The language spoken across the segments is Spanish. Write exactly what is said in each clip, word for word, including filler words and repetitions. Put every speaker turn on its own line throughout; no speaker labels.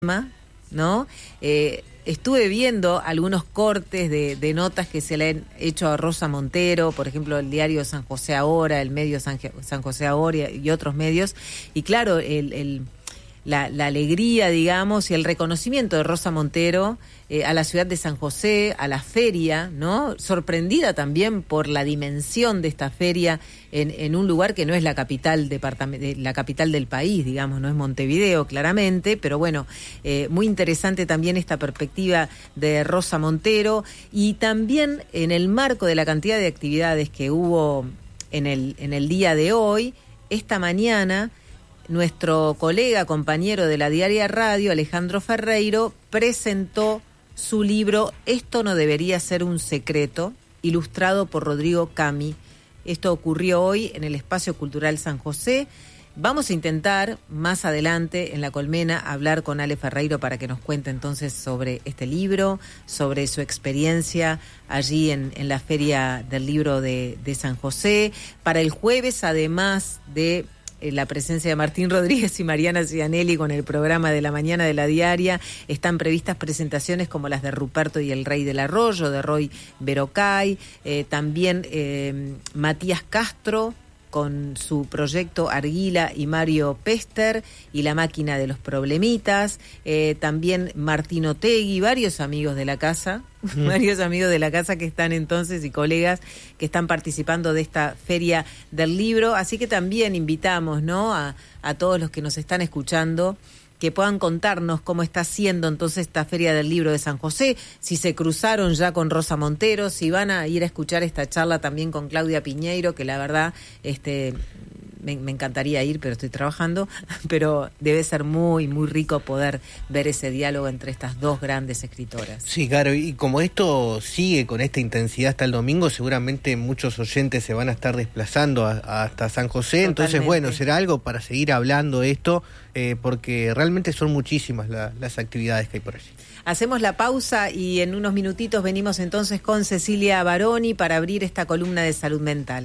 ¿no? Eh, estuve viendo algunos cortes de, de notas que se le han hecho a Rosa Montero, por ejemplo, el diario San José Ahora, el medio San, San José Ahora y otros medios, y claro, el, el, la, la alegría, digamos, y el reconocimiento de Rosa Montero eh, a la ciudad de San José, a la feria, ¿no? Sorprendida también por la dimensión de esta feria en, en un lugar que no es la capital departament- la capital del país, digamos, no es Montevideo, claramente, pero bueno, eh, muy interesante también esta perspectiva de Rosa Montero, y también en el marco de la cantidad de actividades que hubo en el, en el día de hoy, esta mañana, nuestro colega, compañero de la Diaria Radio, Alejandro Ferreiro, presentó su libro Esto no debería ser un secreto, ilustrado por Rodrigo Cami. Esto ocurrió hoy en el Espacio Cultural San José. Vamos a intentar más adelante en La Colmena hablar con Ale Ferreiro para que nos cuente entonces sobre este libro, sobre su experiencia allí en, en la Feria del Libro de, de San José. Para el jueves, además de la presencia de Martín Rodríguez y Mariana Cianelli con el programa de la mañana de la Diaria, están previstas presentaciones como las de Ruperto y el Rey del Arroyo, de Roy Berocay, eh, también eh, Matías Castro con su proyecto Arguila y Mario Pester y La Máquina de los Problemitas, eh, también Martín Otegui, varios amigos de la casa, mm. varios amigos de la casa que están entonces y colegas que están participando de esta Feria del Libro, así que también invitamos, ¿no?, a, a todos los que nos están escuchando que puedan contarnos cómo está siendo entonces esta Feria del Libro de San José, si se cruzaron ya con Rosa Montero, si van a ir a escuchar esta charla también con Claudia Piñeiro, que la verdad este me, me encantaría ir, pero estoy trabajando, pero debe ser muy, muy rico poder ver ese diálogo entre estas dos grandes escritoras.
Sí, claro, y como esto sigue con esta intensidad hasta el domingo, seguramente muchos oyentes se van a estar desplazando a, a hasta San José. Totalmente. Entonces, bueno, será algo para seguir hablando de esto, eh, porque realmente son muchísimas la, las actividades que hay por allí.
Hacemos la pausa y en unos minutitos venimos entonces con Cecilia Baroni para abrir esta columna de salud mental.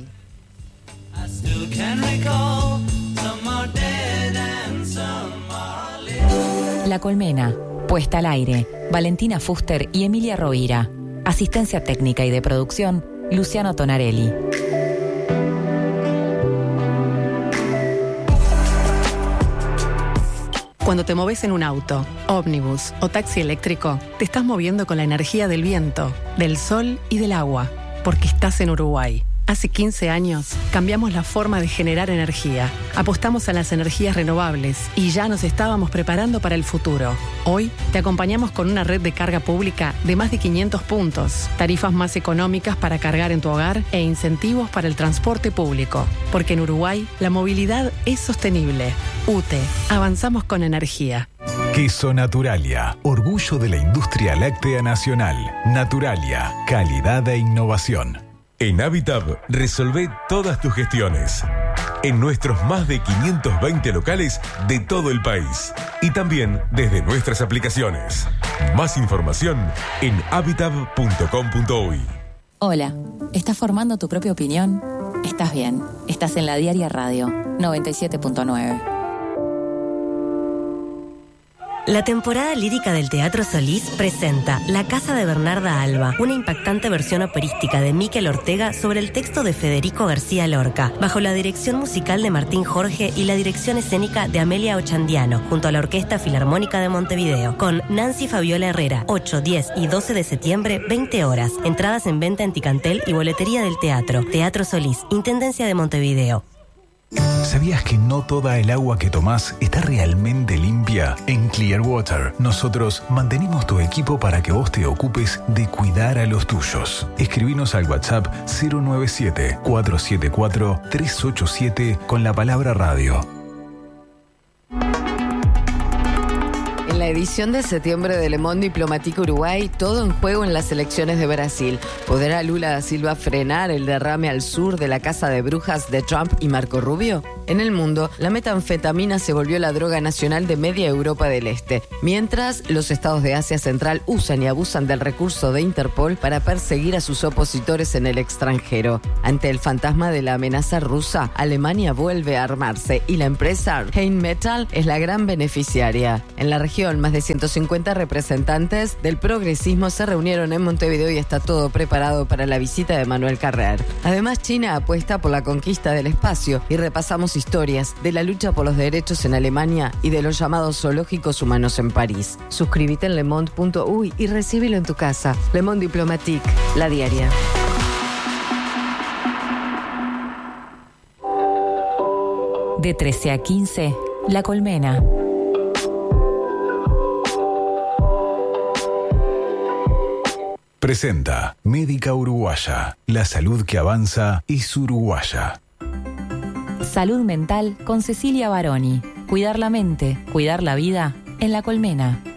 La Colmena, puesta al aire, Valentina Fuster y Emilia Rovira. Asistencia técnica y de producción, Luciano Tonarelli.
Cuando te moves en un auto, ómnibus o taxi eléctrico, te estás moviendo con la energía del viento, del sol y del agua, porque estás en Uruguay. Hace quince años, cambiamos la forma de generar energía. Apostamos a las energías renovables y ya nos estábamos preparando para el futuro. Hoy, te acompañamos con una red de carga pública de más de quinientos puntos, tarifas más económicas para cargar en tu hogar e incentivos para el transporte público. Porque en Uruguay, la movilidad es sostenible. U T E, avanzamos con energía.
Queso Naturalia, orgullo de la industria láctea nacional. Naturalia, calidad e innovación. En Habitab, resolvé todas tus gestiones. En nuestros más de quinientos veinte locales de todo el país. Y también desde nuestras aplicaciones. Más información en habitab punto com punto uy.
Hola, ¿estás formando tu propia opinión? Estás bien, estás en la Diaria Radio, noventa y siete punto nueve.
La temporada lírica del Teatro Solís presenta La Casa de Bernarda Alba, una impactante versión operística de Miquel Ortega sobre el texto de Federico García Lorca, bajo la dirección musical de Martín Jorge y la dirección escénica de Amelia Ochandiano, junto a la Orquesta Filarmónica de Montevideo, con Nancy Fabiola Herrera, ocho, diez y doce de septiembre, veinte horas. Entradas en venta en Ticantel y boletería del teatro. Teatro Solís, Intendencia de Montevideo.
¿Sabías que no toda el agua que tomás está realmente limpia? En Clearwater, nosotros mantenemos tu equipo para que vos te ocupes de cuidar a los tuyos. Escribinos al WhatsApp cero nueve siete, cuatro siete cuatro, tres ocho siete con la palabra radio.
En la edición de septiembre de Le Monde Diplomatique Uruguay, todo en juego en las elecciones de Brasil. ¿Podrá Lula da Silva frenar el derrame al sur de la casa de brujas de Trump y Marco Rubio? En el mundo, la metanfetamina se volvió la droga nacional de media Europa del Este, mientras los estados de Asia Central usan y abusan del recurso de Interpol para perseguir a sus opositores en el extranjero. Ante el fantasma de la amenaza rusa, Alemania vuelve a armarse y la empresa Rheinmetall es la gran beneficiaria. En la región elección. Más de ciento cincuenta representantes del progresismo se reunieron en Montevideo y está todo preparado para la visita de Manuel Carrer. Además, China apuesta por la conquista del espacio y repasamos historias de la lucha por los derechos en Alemania y de los llamados zoológicos humanos en París. Suscríbete en le monde punto uy y recíbelo en tu casa. Le Monde Diplomatique, la diaria.
De trece a quince, La Colmena.
Presenta Médica Uruguaya. La salud que avanza es uruguaya.
Salud mental con Cecilia Baroni. Cuidar la mente, cuidar la vida en La Colmena.